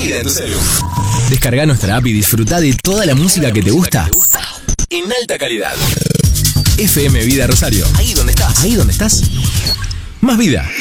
vida en tu celu. Descarga nuestra app y disfruta de toda la música que te gusta en alta calidad. FM Vida Rosario. Ahí donde estás. Más vida.